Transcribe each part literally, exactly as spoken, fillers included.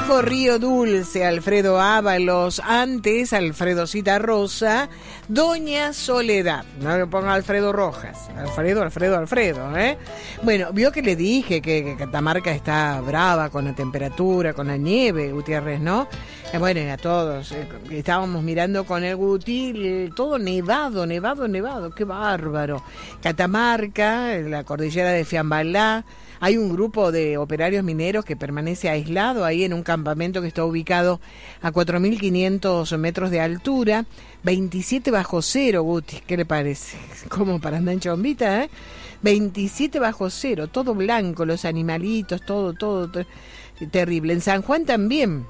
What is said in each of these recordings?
Bajo Río Dulce, Alfredo Ábalos, antes Alfredo Citarrosa, Doña Soledad, no le ponga Alfredo Rojas, Alfredo, Alfredo, Alfredo, ¿eh? Bueno, vio que le dije que, que Catamarca está brava con la temperatura, con la nieve, Gutiérrez, ¿no? Eh, bueno, a todos, eh, estábamos mirando con el Guti, el, todo nevado, nevado, nevado, qué bárbaro. Catamarca, la cordillera de Fiambalá. Hay un grupo de operarios mineros que permanece aislado ahí en un campamento que está ubicado a cuatro mil quinientos metros de altura, veintisiete bajo cero, Guti, ¿qué le parece? Como para andar en chombita, ¿eh? veintisiete bajo cero, todo blanco, los animalitos, todo, todo, todo terrible. En San Juan también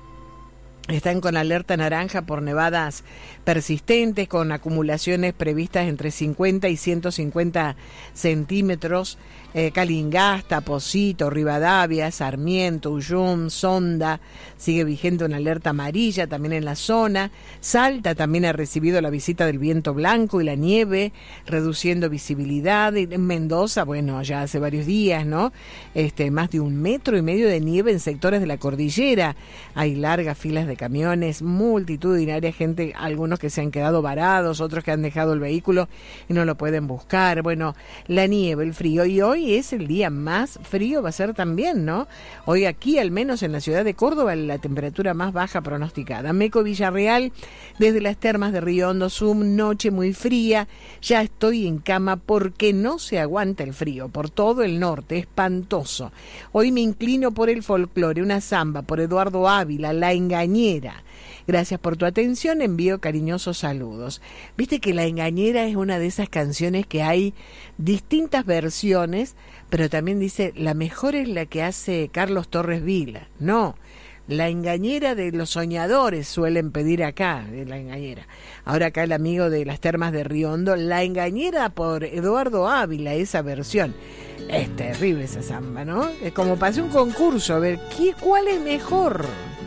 están con alerta naranja por nevadas persistentes, con acumulaciones previstas entre cincuenta y ciento cincuenta centímetros. Eh, Calingasta, Pocito, Rivadavia, Sarmiento, Ullum, Sonda, sigue vigente una alerta amarilla también en la zona. Salta también ha recibido la visita del viento blanco y la nieve, reduciendo visibilidad. En Mendoza, bueno, ya hace varios días, ¿no? Este, más de un metro y medio de nieve en sectores de la cordillera. Hay largas filas de camiones, multitudinaria gente, algunos que se han quedado varados, otros que han dejado el vehículo y no lo pueden buscar. Bueno, la nieve, el frío, y hoy es el día más frío, va a ser también, ¿no? Hoy aquí, al menos en la ciudad de Córdoba, la temperatura más baja pronosticada. Meco Villarreal, desde las termas de Río Hondo Zoom, noche muy fría, ya estoy en cama porque no se aguanta el frío, por todo el norte, espantoso. Hoy me inclino por el folclore, una samba, por Eduardo Ávila, La Engañera. Gracias por tu atención, envío cariñosos saludos. Viste que La Engañera es una de esas canciones que hay distintas versiones, pero también dice, la mejor es la que hace Carlos Torres Vila. No, La Engañera de los soñadores suelen pedir acá, La Engañera. Ahora acá el amigo de las termas de Río Hondo, La Engañera por Eduardo Ávila, esa versión. Es terrible esa samba, ¿no? Es como para hacer un concurso, a ver, ¿qué, cuál es mejor?